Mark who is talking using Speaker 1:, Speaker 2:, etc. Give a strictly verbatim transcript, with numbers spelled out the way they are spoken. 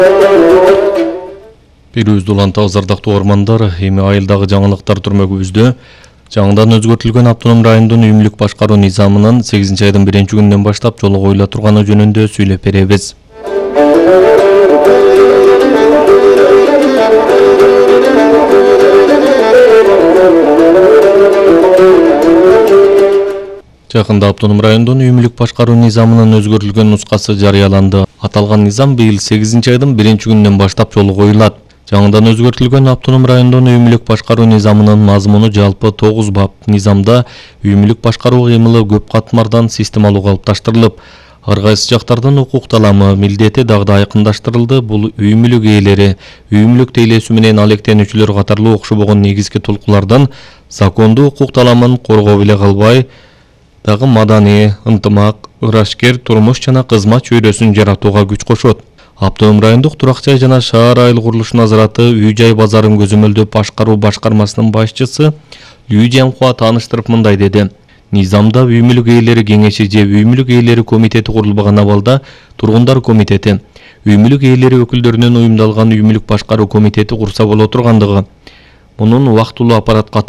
Speaker 1: Бирүүбүздү улантабыз ардактуу угармандар. Эми айылдагы жаңылыктар түрмөгүбүздө жаңыдан өзгөртүлгөн автоном райондун үйүмлүк башкаруу низамынын сегизинчи айдын биринчи күнүнөн баштап жолго коюла турганы жөнүндө сүйлөп беребиз. Жакында автоном райондун үйүмлүк башкаруу низамынын өзгөртүлгөн нускасы жарыяланды. Аталган низам быйыл сегизинчи айдын биринчи күнүнөн баштап жолго коюлат. Жаңыдан өзгөртүлгөн автоном райондун үйүмлүк башкаруу низамынын мазмуну жалпы тогуз бап. Низамда үйүмлүк башкаруу кыймылы көп катмардан системалуу калыпташтырылып, ар кайсы жактардын укук таламы, милдети дагы да айкындаштырылды. Бул үйүмлүк ээлери, үйүмлүк тейлөөсү менен алектенүүчүлөр катарлуу окшобогон негизги толкулардын закондуу укук таламын коргоо эле калбай, дагы маданий, ынтымак, ырашкер турмуш жана кызмат чөйрөсүн жаратууга күч кошот. Автоном райондук турак жай жана шаар айыл курулуш назараты үй-жай базарын көзөмөлдөп башкаруу башкармасынын башчысы Лүү Жеңкуа тааныштырып мындай деди. Низамда үйүмлүк ээлери кеңеши же үйүмлүк ээлери комитети курулбаган абалда тургундар комитети, үйүмлүк ээлери өкүлдөрүнөн уюмдалган үйүмлүк башкаруу комитети курса боло тургандыгы, мунун убактылуу аппарат катары